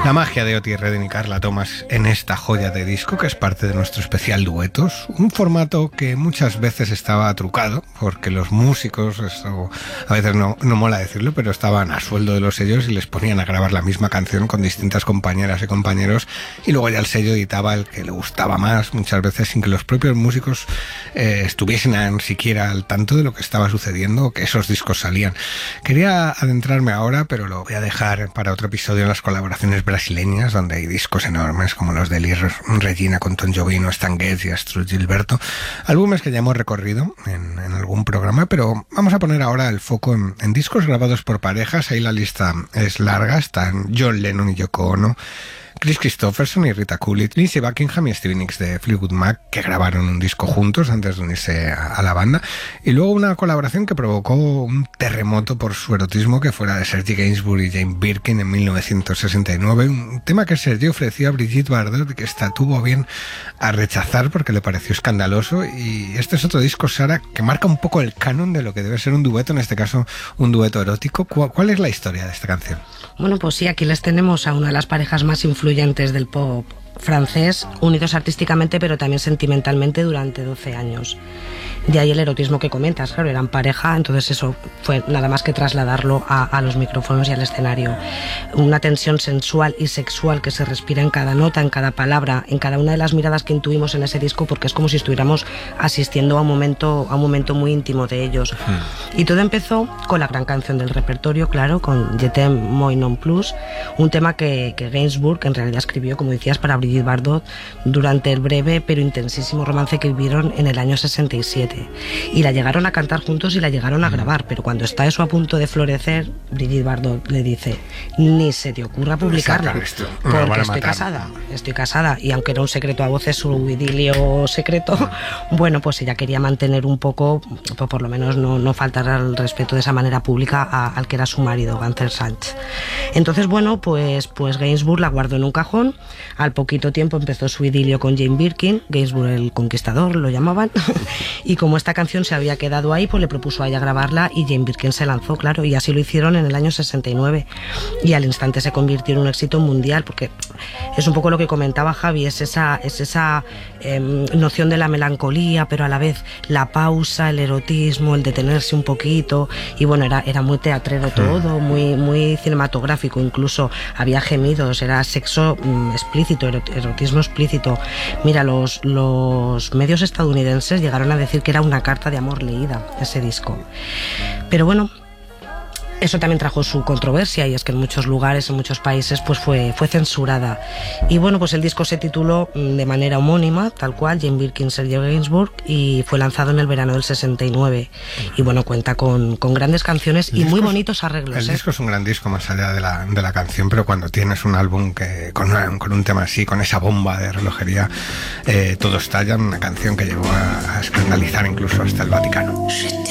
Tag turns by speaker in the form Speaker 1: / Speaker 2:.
Speaker 1: La magia de Otis Redding y Carla Thomas en esta joya de disco, que es parte de nuestro especial Duetos, un formato que muchas veces estaba trucado, porque los músicos, esto a veces no mola decirlo, pero estaban a sueldo de los sellos y les ponían a grabar la misma canción con distintas compañeras y compañeros, y luego ya el sello editaba el que le gustaba más, muchas veces sin que los propios músicos estuviesen siquiera al tanto de lo que estaba sucediendo o que esos discos salían. Quería adentrarme ahora, pero lo voy a dejar para otro episodio, en las colaboraciones brasileñas, donde hay discos enormes como los de Elis Regina con Tom Jobim, Stan Getz y Astrud Gilberto, álbumes que ya hemos recorrido en algún programa, pero vamos a poner ahora el foco en discos grabados por parejas. Ahí la lista es larga, están John Lennon y Yoko Ono, Chris Christopherson y Rita Coolidge, Lindsey Buckingham y Stevie Nicks de Fleetwood Mac, que grabaron un disco juntos antes de unirse a la banda, y luego una colaboración que provocó un terremoto por su erotismo, que fuera de Serge Gainsbourg y Jane Birkin en 1969, un tema que Serge ofreció a Brigitte Bardot y que esta tuvo bien a rechazar porque le pareció escandaloso. Y este es otro disco, Sara, que marca un poco el canon de lo que debe ser un dueto, en este caso un dueto erótico. ¿Cuál es la historia de esta canción?
Speaker 2: Bueno, pues sí, aquí les tenemos a una de las parejas más influyentes del pop francés, unidos artísticamente pero también sentimentalmente durante 12 años. De ahí el erotismo que comentas, claro, eran pareja, entonces eso fue nada más que trasladarlo a los micrófonos y al escenario. Una tensión sensual y sexual que se respira en cada nota, en cada palabra, en cada una de las miradas que intuimos en ese disco, porque es como si estuviéramos asistiendo a un momento muy íntimo de ellos. Y todo empezó con la gran canción del repertorio, claro, con Je t'aime moi non plus, un tema que Gainsbourg en realidad escribió, como decías, para Brigitte Bardot durante el breve pero intensísimo romance que vivieron en el año 67. Y la llegaron a cantar juntos y la llegaron a grabar, pero cuando está eso a punto de florecer, Brigitte Bardot le dice: ni se te ocurra publicarla, porque estoy casada, y aunque era un secreto a voces, su idilio secreto, bueno, pues ella quería mantener un poco, pues por lo menos no faltar al respeto de esa manera pública al que era su marido, Gunther Sánchez. Entonces, bueno, pues Gainsbourg la guardó en un cajón. Al poquito tiempo empezó su idilio con Jane Birkin, Gainsbourg el conquistador lo llamaban, y como esta canción se había quedado ahí, pues le propuso a ella grabarla y Jane Birkin se lanzó, claro, y así lo hicieron en el año 69, y al instante se convirtió en un éxito mundial, porque es un poco lo que comentaba Javi, es esa noción de la melancolía, pero a la vez la pausa, el erotismo, el detenerse un poquito, y bueno, era muy teatrero todo, muy cinematográfico, incluso había gemidos, era sexo explícito, erotismo explícito. Mira, los medios estadounidenses llegaron a decir que era una carta de amor leída, ese disco. Pero bueno, eso también trajo su controversia, y es que en muchos lugares, en muchos países, pues fue censurada. Y bueno, pues el disco se tituló de manera homónima, tal cual, Jane Birkin, Serge Gainsbourg, y fue lanzado en el verano del 69. Y bueno, cuenta con grandes canciones y muy bonitos arreglos.
Speaker 1: El disco es un gran disco, más allá de la canción, pero cuando tienes un álbum con un tema así, con esa bomba de relojería, todo estalla, una canción que llegó a escandalizar incluso hasta el Vaticano.